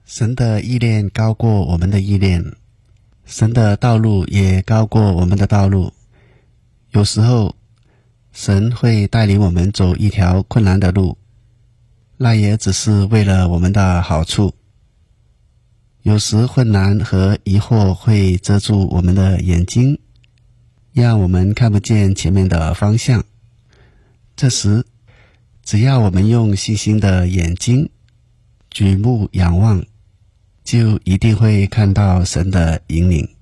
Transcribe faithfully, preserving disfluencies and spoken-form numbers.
神的意念高过我们的意念，神的道路也高过我们的道路。有时候神会带领我们走一条困难的路，那也只是为了我们的好处。有时困难和疑惑会遮住我们的眼睛，让我们看不见前面的方向。这时只要我们用信心的眼睛举目仰望，就一定会看到神的引领。